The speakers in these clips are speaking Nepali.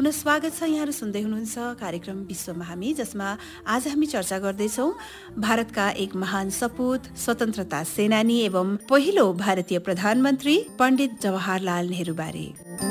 पुनः स्वागत छ। यहाँहरू सुन्दै हुनुहुन्छ कार्यक्रम विश्वमा हामी, जसमा आज हामी चर्चा गर्दैछौँ भारतका एक महान सपूत, स्वतन्त्रता सेनानी एवं पहिलो भारतीय प्रधानमन्त्री पण्डित जवाहरलाल नेहरू बारे।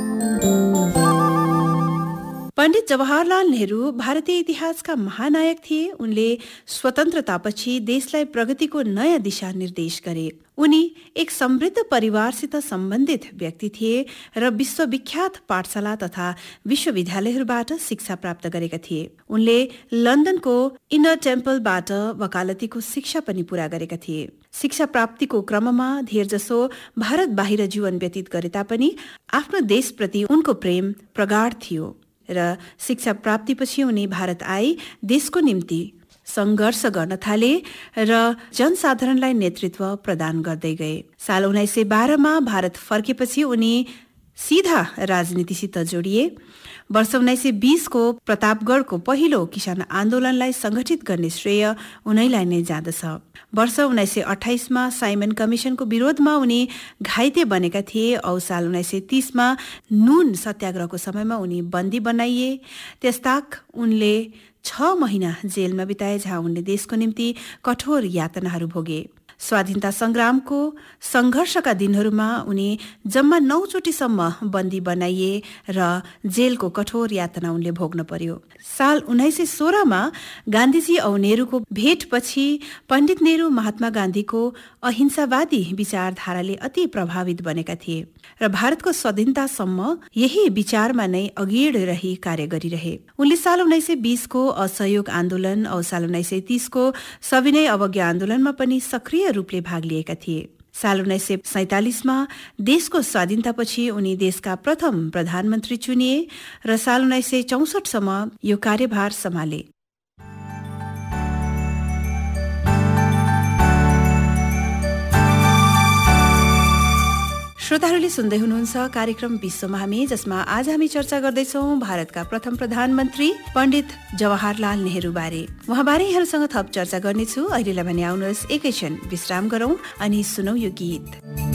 पण्डित जवाहरलाल नेहरू भारतीय इतिहासका महानायक थिए। उनले स्वतन्त्रतापछि देशलाई प्रगतिको नयाँ दिशा निर्देश गरे। उनी एक समृद्ध परिवारसित सम्बन्धित व्यक्ति थिए र विश्वविख्यात पाठशाला तथा विश्वविद्यालयहरूबाट शिक्षा प्राप्त गरेका थिए। उनले लन्डनको इनर टेम्पलबाट वकालतीको शिक्षा पनि पूरा गरेका थिए। शिक्षा प्राप्तिको क्रममा धेरजसो भारत बाहिर जीवन व्यतीत गरे तापनि आफ्नो देशप्रति उनको प्रेम प्रगाढ थियो र शिक्षा प्राप्तिपछि उनी भारत आए, देशको निम्ति संघर्ष गर्न थाले र जनसाधारणलाई नेतृत्व प्रदान गर्दै गए। साल 1912 भारत फर्केपछि उनी सीधा राजनीतिसित जोडिए। वर्ष 1920 को प्रतापगढको पहिलो किसान आन्दोलनलाई संगठित गर्ने श्रेय उनैलाई नै जाँदछ। वर्ष 1928 साइमन कमिसनको विरोधमा उनी घाइते बनेका थिए औ साल 1930 नुन सत्याग्रहको समयमा उनी बन्दी बनाइए। त्यसताक उनले 6 महिना जेलमा बिताए, जहाँ उनले देशको निम्ति कठोर यातनाहरू भोगे। स्वाधीनता संग्रामको संघर्षका दिनहरूमा उनी जम्मा 9 चोटिसम्म बन्दी बनाइए र जेलको कठोर यातना उनले भोग्न पर्यो। साल 1916 गान्धीजी औ नेहरूको भेटपछि पण्डित नेहरू महात्मा गान्धीको अहिंसावादी विचारधाराले अति प्रभावित बनेका थिए र भारतको स्वाधीनतासम्म यही विचारमा नै अगिड रही कार्य गरिरहे। उनले साल 1920 को असहयोग आन्दोलन औ साल 1930 को सविनय अवज्ञा आन्दोलनमा पनि सक्रिय रूपले भाग लिएका थिए। साल 1947 देशको स्वाधीनतापछि उनी देशका प्रथम प्रधानमन्त्री चुनिए र साल 1964 यो कार्यभार सम्हाले। श्रोताहरूले सुन्दै हुनुहुन्छ कार्यक्रम विश्वमा हामी, जसमा आज हामी चर्चा गर्दैछौँ भारतका प्रथम प्रधानमन्त्री पण्डित जवाहरलाल नेहरू बारे। उहाँबारे यहाँहरूसँग थप चर्चा गर्नेछु। अहिलेलाई भने आउनुहोस् एकैछिन विश्राम गरौँ अनि सुनौ यो गीत।